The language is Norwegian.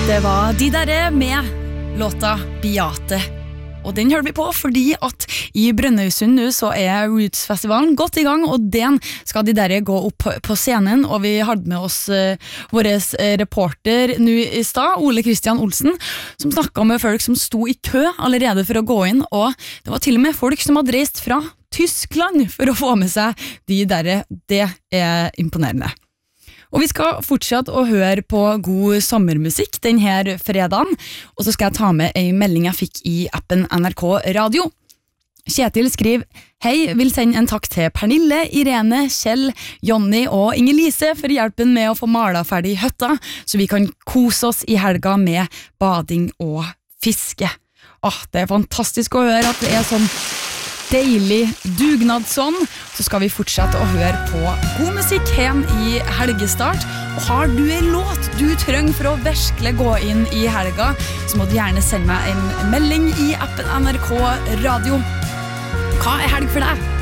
Det var de der med låta Beate. Og den hører vi på fordi at i Brønnøysund nå så Roots-festivalen godt i gang, og den skal de der gå opp på scenen, og vi hadde med oss vår reporter nå i stad, Ole Kristian Olsen, som snakket med folk som sto i kø allerede for å gå inn, og det var til og med folk som hadde reist fra Tyskland for å få med seg de der. Det imponerende. Og vi skal fortsette å høre på god sommermusikk denne fredagen, og så skal jeg ta med en melding jeg fikk i appen NRK Radio. Kjetil skriver: Hei, vil sende en takk til Pernille, Irene, Kjell, Jonny og Inger-Lise for hjelpen med å få malet ferdig høtta, så vi kan kose oss i helga med bading og fiske. Det fantastisk å høre at det sånn deilig dugnadsånd. Så skal vi fortsette å høre på god musikk hen i helgestart. Og har du en låt du trenger for å virkelig gå inn i helga, så må du gjerne sende meg en melding i appen NRK Radio. Hva helg for deg?